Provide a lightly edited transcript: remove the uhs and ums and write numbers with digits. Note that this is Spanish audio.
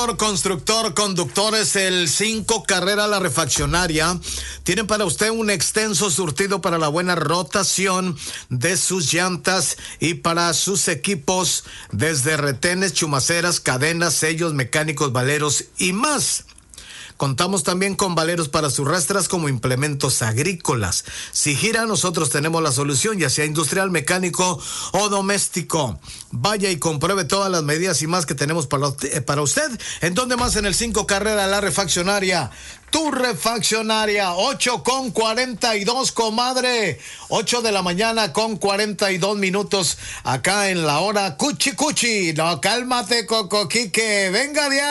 Constructor, conductores, el 5 Carrera La Refaccionaria. Tienen para usted un extenso surtido para la buena rotación de sus llantas y para sus equipos, desde retenes, chumaceras, cadenas, sellos, mecánicos, valeros y más. Contamos también con valeros para sus rastras como implementos agrícolas. Si gira, nosotros tenemos la solución, ya sea industrial, mecánico o doméstico. Vaya y compruebe todas las medidas y más que tenemos para usted. ¿En dónde más? En el 5 Carrera La Refaccionaria. Tu refaccionaria, 8:42, comadre. 8 de la mañana con 42 minutos acá en la hora cuchi cuchi. No, cálmate, Coco Quique. Venga de ahí.